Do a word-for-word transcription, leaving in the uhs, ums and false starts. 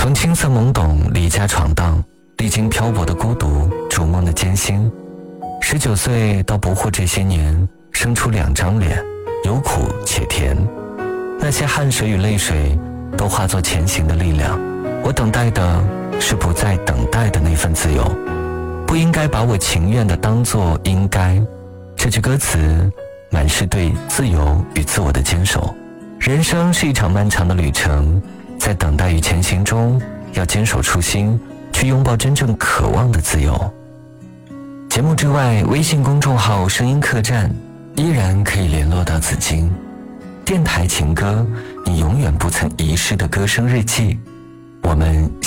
从青涩懵懂离家闯荡，历经漂泊的孤独，逐梦的艰辛，十九岁到不惑这些年，生出两张脸，有苦且甜。那些汗水与泪水都化作前行的力量。我等待的是不再等待的那份自由，不应该把我情愿的当作应该。这句歌词满是对自由与自我的坚守。人生是一场漫长的旅程，在等待与前行中，要坚守初心，去拥抱真正渴望的自由。节目之外，微信公众号声音客栈依然可以联络到紫金。电台情歌，你永远不曾遗失的歌声日记。我们